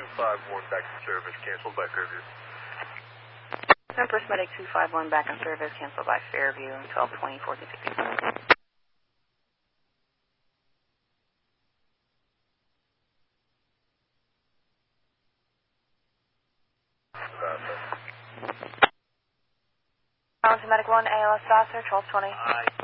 251 back in service, canceled by Fairview. First Medic 251 back in service, canceled by Fairview, 1220, 1460. Medic 1, ALS Sasser, 1220.